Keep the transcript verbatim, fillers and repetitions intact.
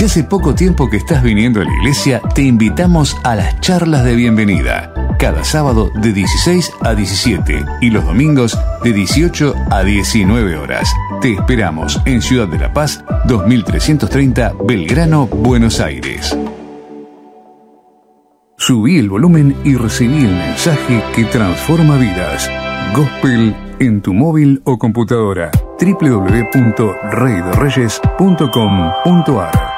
Si hace poco tiempo que estás viniendo a la iglesia, te invitamos a las charlas de bienvenida. Cada sábado de dieciséis a diecisiete y los domingos de dieciocho a diecinueve horas. Te esperamos en Ciudad de La Paz, dos mil trescientos treinta, Belgrano, Buenos Aires. Subí el volumen y recibí el mensaje que transforma vidas. Gospel en tu móvil o computadora. doble u doble u doble u punto rey de reyes punto com punto a r